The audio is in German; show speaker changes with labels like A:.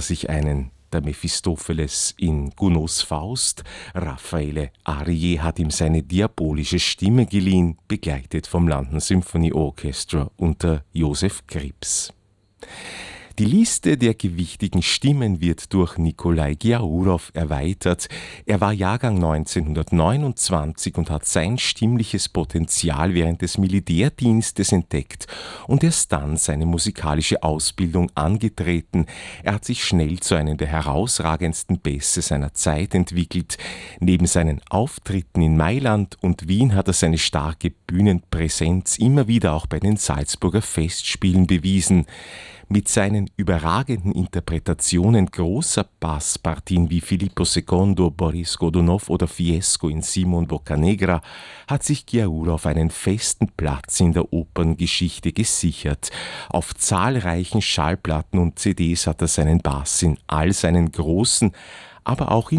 A: sich einen, der Mephistopheles in Gounods Faust. Raffaele Arie hat ihm seine diabolische Stimme geliehen, begleitet vom London Symphony Orchestra unter Joseph Krips. Die Liste der gewichtigen Stimmen wird durch Nikolai Giaourov erweitert. Er war Jahrgang 1929 und hat sein stimmliches Potenzial während des Militärdienstes entdeckt und erst dann seine musikalische Ausbildung angetreten. Er hat sich schnell zu einem der herausragendsten Bässe seiner Zeit entwickelt. Neben seinen Auftritten in Mailand und Wien hat er seine starke Bühnenpräsenz immer wieder auch bei den Salzburger Festspielen bewiesen. Mit seinen überragenden Interpretationen großer Basspartien wie Filippo II, Boris Godunov oder Fiesco in Simon Boccanegra hat sich Giaourov einen festen Platz in der Operngeschichte gesichert. Auf zahlreichen Schallplatten und CDs hat er seinen Bass in all seinen großen, aber auch in